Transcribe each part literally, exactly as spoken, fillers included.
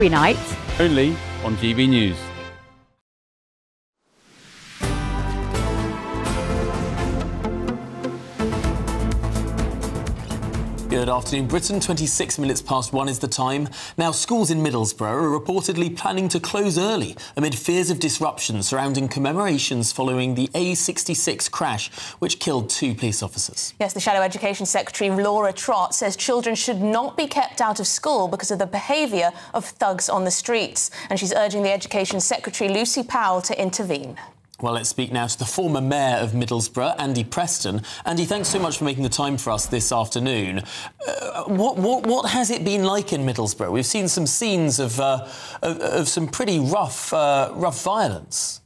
night. Only on G B News. Good afternoon, Britain. twenty-six minutes past one is the time. Now, schools in Middlesbrough are reportedly planning to close early amid fears of disruption surrounding commemorations following the A sixty-six crash, which killed two police officers. Yes, the Shadow Education Secretary, Laura Trott, says children should not be kept out of school because of the behaviour of thugs on the streets. And she's urging the Education Secretary, Lucy Powell, to intervene. Well, let's speak now to the former mayor of Middlesbrough, Andy Preston. Andy, thanks so much for making the time for us this afternoon. Uh, what, what, what has it been like in Middlesbrough? We've seen some scenes of, uh, of, of some pretty rough, uh, rough violence.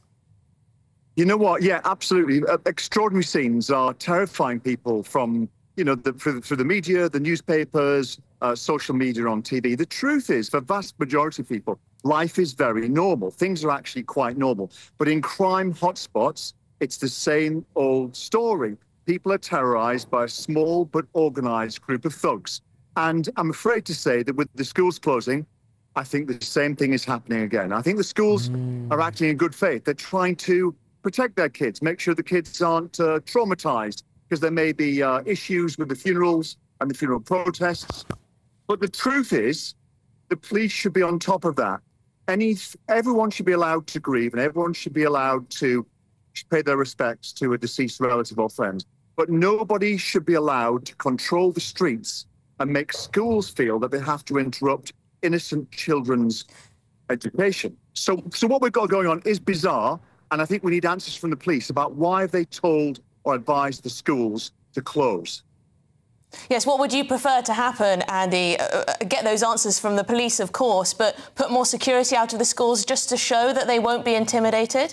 You know what? Yeah, absolutely. Uh, extraordinary scenes are terrifying people from, you know, the, through, through the media, the newspapers, uh, social media, on T V. The truth is, for the vast majority of people, life is very normal. Things are actually quite normal. But in crime hotspots, it's the same old story. People are terrorised by a small but organised group of thugs. And I'm afraid to say that with the schools closing, I think the same thing is happening again. I think the schools mm. are acting in good faith. They're trying to protect their kids, make sure the kids aren't uh, traumatised, because there may be uh, issues with the funerals and the funeral protests. But the truth is, the police should be on top of that. Any, everyone should be allowed to grieve, and everyone should be allowed to pay their respects to a deceased relative or friend. But nobody should be allowed to control the streets and make schools feel that they have to interrupt innocent children's education. So, so what we've got going on is bizarre, and I think we need answers from the police about why have they told or advised the schools to close. Yes, what would you prefer to happen, Andy? Uh, get those answers from the police, of course, but put more security out of the schools just to show that they won't be intimidated?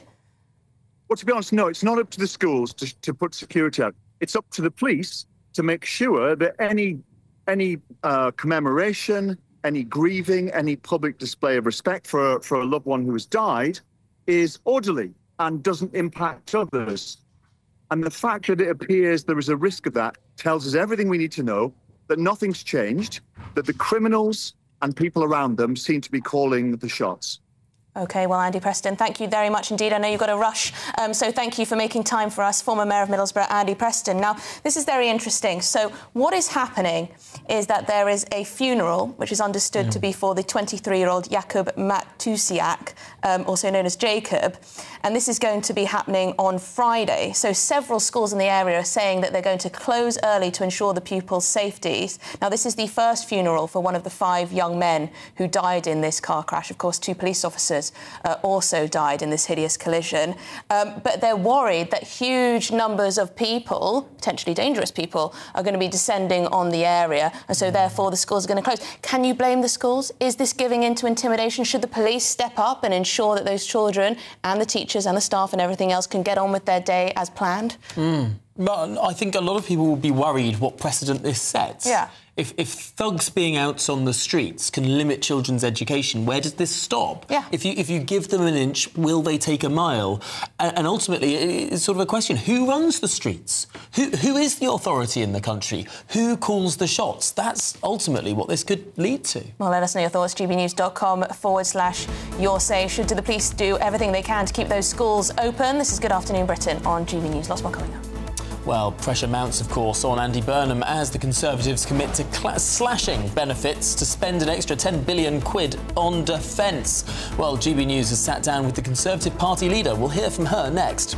Well, to be honest, no, it's not up to the schools to, to put security out. It's up to the police to make sure that any, any uh, commemoration, any grieving, any public display of respect for, for a loved one who has died is orderly and doesn't impact others. And the fact that it appears there is a risk of that tells us everything we need to know, that nothing's changed, that the criminals and people around them seem to be calling the shots. OK, well, Andy Preston, thank you very much indeed. I know you've got to rush, um, so thank you for making time for us, former Mayor of Middlesbrough, Andy Preston. Now, this is very interesting. So what is happening is that there is a funeral, which is understood mm. to be for the twenty-three-year-old Jakub Matusiak, um, also known as Jacob, and this is going to be happening on Friday. So several schools in the area are saying that they're going to close early to ensure the pupils' safety. Now, this is the first funeral for one of the five young men who died in this car crash. Of course, two police officers Uh, also died in this hideous collision. Um, but they're worried that huge numbers of people, potentially dangerous people, are going to be descending on the area, and so therefore the schools are going to close. Can you blame the schools? Is this giving in to intimidation? Should the police step up and ensure that those children and the teachers and the staff and everything else can get on with their day as planned? Mm. But I think a lot of people will be worried what precedent this sets. Yeah. If, if thugs being out on the streets can limit children's education, where does this stop? Yeah. If you if you give them an inch, will they take a mile? And, and ultimately, it's sort of a question: who runs the streets? Who who is the authority in the country? Who calls the shots? That's ultimately what this could lead to. Well, let us know your thoughts. gbnews.com forward slash your say. Should the police do everything they can to keep those schools open? This is Good Afternoon Britain on G B News. Lots more coming up. Well, pressure mounts, of course, on Andy Burnham as the Conservatives commit to slashing benefits to spend an extra ten billion quid on defence. Well, G B News has sat down with the Conservative Party leader. We'll hear from her next.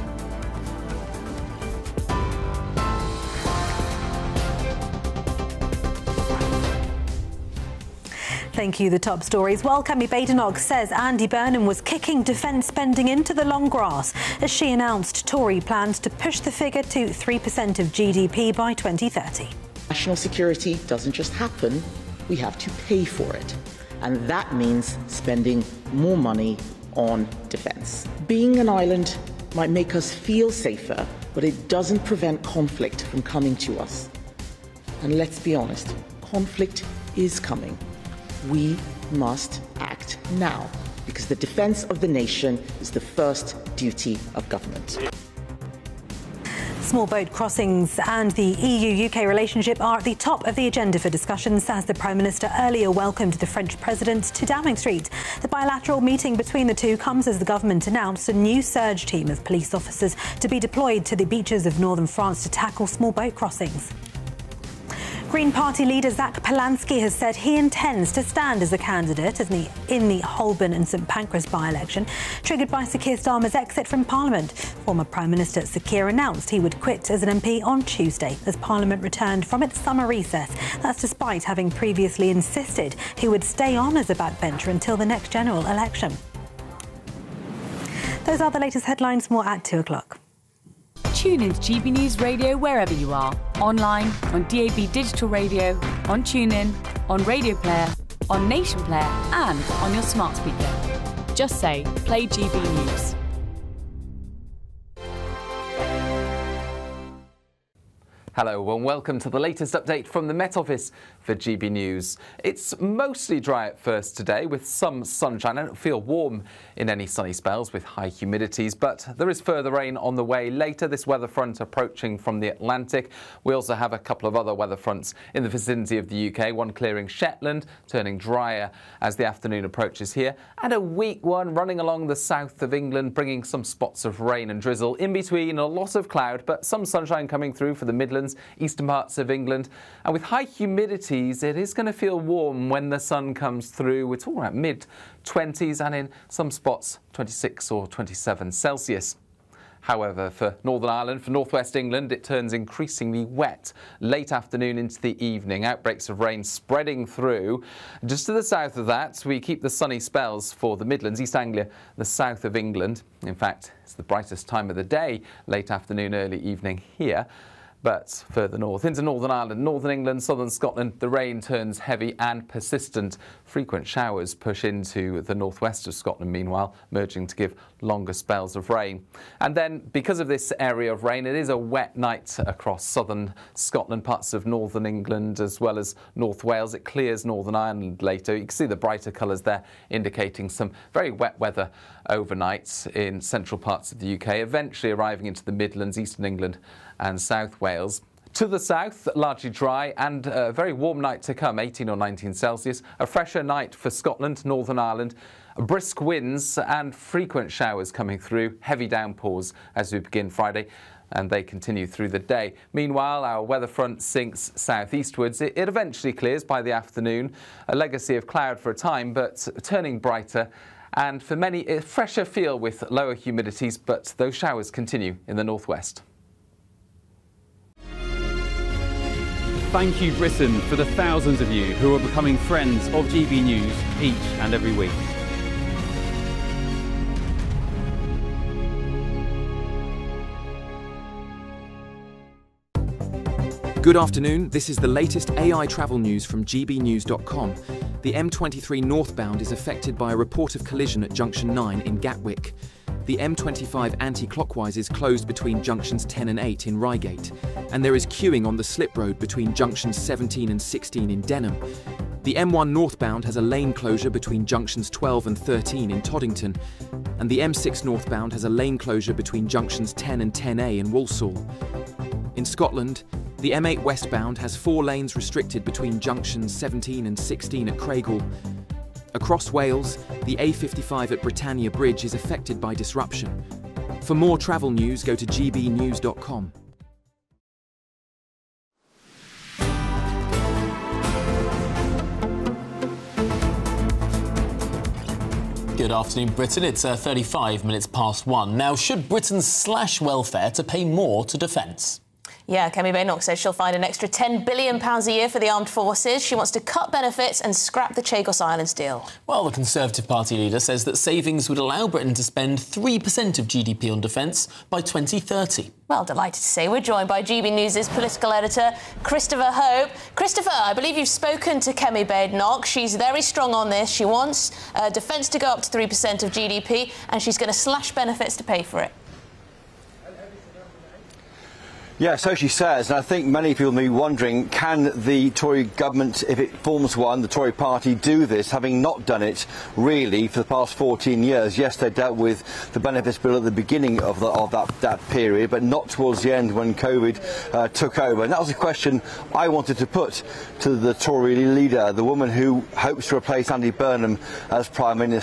Thank you. The top stories. Well, Kemi Badenoch says Andy Burnham was kicking defence spending into the long grass as she announced Tory plans to push the figure to three percent of G D P by twenty thirty. National security doesn't just happen, we have to pay for it. And that means spending more money on defence. Being an island might make us feel safer, but it doesn't prevent conflict from coming to us. And let's be honest, conflict is coming. We must act now, because the defence of the nation is the first duty of government. Small boat crossings and the E U U K relationship are at the top of the agenda for discussions as the Prime Minister earlier welcomed the French President to Downing Street. The bilateral meeting between the two comes as the government announced a new surge team of police officers to be deployed to the beaches of northern France to tackle small boat crossings. Green Party leader Zach Polanski has said he intends to stand as a candidate in the, in the Holborn and St Pancras by-election, triggered by Sir Keir Starmer's exit from Parliament. Former Prime Minister Sir Keir announced he would quit as an M P on Tuesday as Parliament returned from its summer recess. That's despite having previously insisted he would stay on as a backbencher until the next general election. Those are the latest headlines. More at two o'clock. Tune in to G B News Radio wherever you are. Online, on D A B digital radio, on TuneIn, on Radio Player, on Nation Player and on your smart speaker. Just say, play G B News. Hello and welcome to the latest update from the Met Office for G B News. It's mostly dry at first today with some sunshine and it'll feel warm in any sunny spells with high humidities, but there is further rain on the way later, this weather front approaching from the Atlantic. We also have a couple of other weather fronts in the vicinity of the U K, one clearing Shetland, turning drier as the afternoon approaches here, and a weak one running along the south of England, bringing some spots of rain and drizzle. In between, a lot of cloud, but some sunshine coming through for the Midlands, eastern parts of England, and with high humidities it is going to feel warm when the sun comes through. We're talking about mid twenties and in some spots twenty-six or twenty-seven Celsius. However, for Northern Ireland, for northwest England, it turns increasingly wet late afternoon into the evening. Outbreaks of rain spreading through. Just to the south of that, we keep the sunny spells for the Midlands, East Anglia, the south of England. In fact, it's the brightest time of the day, late afternoon, early evening here. But further north, into Northern Ireland, Northern England, Southern Scotland, the rain turns heavy and persistent. Frequent showers push into the northwest of Scotland, meanwhile, merging to give longer spells of rain. And then, because of this area of rain, it is a wet night across southern Scotland, parts of northern England, as well as North Wales. It clears Northern Ireland later. You can see the brighter colours there, indicating some very wet weather overnight in central parts of the U K, eventually arriving into the Midlands, eastern England and South Wales. To the south, largely dry and a very warm night to come, eighteen or nineteen Celsius. A fresher night for Scotland, Northern Ireland. Brisk winds and frequent showers coming through. Heavy downpours as we begin Friday, and they continue through the day. Meanwhile, our weather front sinks southeastwards. It, it eventually clears by the afternoon. A legacy of cloud for a time, but turning brighter. And for many, a fresher feel with lower humidities, but those showers continue in the northwest. Thank you, Britain, for the thousands of you who are becoming friends of G B News each and every week. Good afternoon, this is the latest A I travel news from G B news dot com. The M twenty-three northbound is affected by a report of collision at junction nine in Gatwick. The M twenty-five anti-clockwise is closed between junctions ten and eight in Reigate, and there is queuing on the slip road between junctions seventeen and sixteen in Denham. The M one northbound has a lane closure between junctions twelve and thirteen in Toddington, and the M six northbound has a lane closure between junctions ten and ten A in Walsall. In Scotland, the M eight westbound has four lanes restricted between junctions seventeen and sixteen at Craighall. Across Wales, the A fifty-five at Britannia Bridge is affected by disruption. For more travel news, go to G B news dot com. Good afternoon, Britain. It's uh, thirty-five minutes past one. Now, should Britain slash welfare to pay more to defence? Yeah, Kemi Badenoch says she'll find an extra ten billion pounds a year for the armed forces. She wants to cut benefits and scrap the Chagos Islands deal. Well, the Conservative Party leader says that savings would allow Britain to spend three percent of G D P on defence by twenty thirty. Well, delighted to say we're joined by G B News' political editor, Christopher Hope. Christopher, I believe you've spoken to Kemi Badenoch. She's very strong on this. She wants uh, defence to go up to three percent of G D P, and she's going to slash benefits to pay for it. Yeah, so she says, and I think many people may be wondering, can the Tory government, if it forms one, the Tory party, do this, having not done it really for the past fourteen years? Yes, they dealt with the benefits bill at the beginning of, the, of that, that period, but not towards the end when COVID uh, took over. And that was a question I wanted to put to the Tory leader, the woman who hopes to replace Andy Burnham as Prime Minister.